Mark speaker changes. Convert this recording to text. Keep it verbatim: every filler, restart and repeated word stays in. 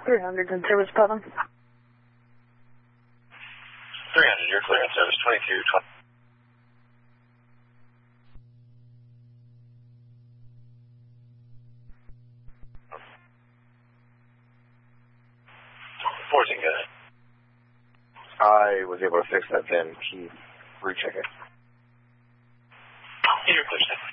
Speaker 1: three hundred in service, Putnam.
Speaker 2: three hundred, you're clear on service, twenty-two twenty. fourteen, go ahead.
Speaker 3: I was able to fix that then. Can you recheck it?
Speaker 2: You're clear, sir.